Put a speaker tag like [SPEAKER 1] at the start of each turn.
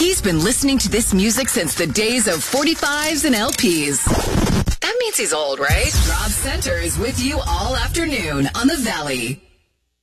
[SPEAKER 1] He's been listening to this music since the days of 45s and LPs. That means he's old, right? Rob Center is with you all afternoon on The Valley.